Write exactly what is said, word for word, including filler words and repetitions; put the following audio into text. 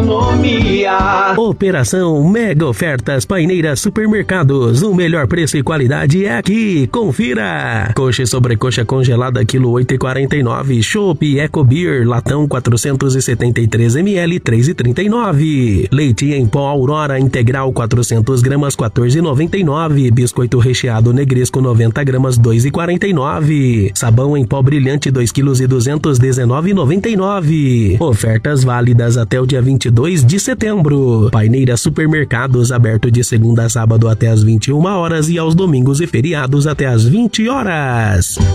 economia. Operação Mega Ofertas Paineiras Supermercados. O melhor preço e qualidade é aqui. Confira. Coxa e sobrecoxa congelada quilo oito e quarenta e nove. Chopp Eco Beer latão quatrocentos e setenta e três mililitros três e trinta e nove. Leite em pó Aurora integral quatrocentas gramas quatorze e noventa e nove. Biscoito recheado Negresco noventa gramas dois e quarenta e nove. Sabão em pó brilhante dois quilos e duzentos e dezenove e noventa e nove. Ofertas válidas até o dia vinte e dois de setembro. Paineiras Supermercados aberto de segunda a sábado até às vinte e uma horas e aos domingos e feriados até às vinte horas.